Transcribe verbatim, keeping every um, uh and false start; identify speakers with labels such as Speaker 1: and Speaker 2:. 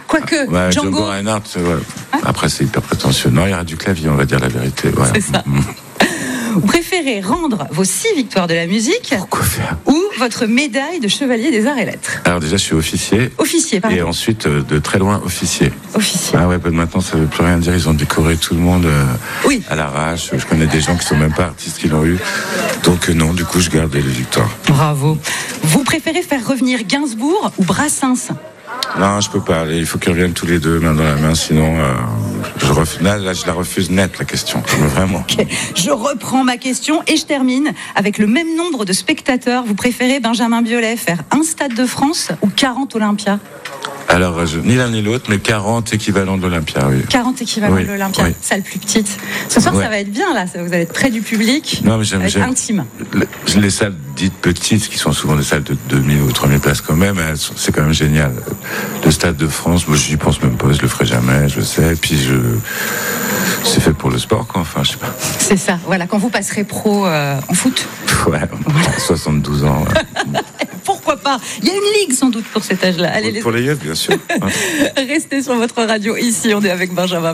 Speaker 1: Quoique,
Speaker 2: ouais,
Speaker 1: Django.
Speaker 2: Django Reinhardt, ouais.
Speaker 1: Ah.
Speaker 2: Après, c'est hyper prétentieux. Non, il y aura du clavier, on va dire la vérité. Ouais.
Speaker 1: C'est ça. Vous préférez rendre vos six victoires de la musique
Speaker 2: Pourquoi faire?
Speaker 1: ou votre médaille de chevalier des arts et lettres?
Speaker 2: Alors déjà, je suis officier.
Speaker 1: Officier, pardon.
Speaker 2: Et ensuite, euh, de très loin, officier.
Speaker 1: Officier.
Speaker 2: Ah ouais, bah, maintenant, ça veut plus rien dire. Ils ont décoré tout le monde euh,
Speaker 1: Oui.
Speaker 2: à l'arrache. Je connais des gens qui sont même pas artistes qui l'ont eu. Donc euh, non, du coup, je garde les victoires.
Speaker 1: Bravo. Vous préférez faire revenir Gainsbourg ou Brassens?
Speaker 2: Non, je peux pas. Il faut qu'ils reviennent tous les deux, main dans la main. Sinon, euh, je refuse. Là, là, je la refuse net, la question. Mais vraiment.
Speaker 1: Okay. Je reprends ma question et je termine avec le même nombre de spectateurs. Vous préférez, Benjamin Biolay, faire un Stade de France ou quarante Olympia?
Speaker 2: Alors, je, ni l'un ni l'autre, mais quarante équivalents de l'Olympia, oui.
Speaker 1: quarante équivalents
Speaker 2: Oui,
Speaker 1: de l'Olympia,
Speaker 2: oui.
Speaker 1: salle plus petite. Ce soir,
Speaker 2: Ouais.
Speaker 1: ça va être bien, là. Vous allez être près du public.
Speaker 2: Non, mais j'aime,
Speaker 1: être
Speaker 2: j'aime.
Speaker 1: intime.
Speaker 2: Les, les salles dites petites, qui sont souvent des salles de deux mille ou trois mille places quand même, elles sont- c'est quand même génial. Le Stade de France, moi, j'y pense même pas, je le ferai jamais, je sais. Et puis, je, c'est fait pour le sport, quoi. Enfin, je sais pas.
Speaker 1: C'est ça. Voilà, quand vous passerez pro euh, en foot.
Speaker 2: Ouais, soixante-douze ans. Ouais.
Speaker 1: Pourquoi pas? Il y a une ligue, sans doute, pour cet âge-là. Allez, les...
Speaker 2: Pour les yeux, bien sûr.
Speaker 1: Restez sur votre radio. Ici, on est avec Benjamin.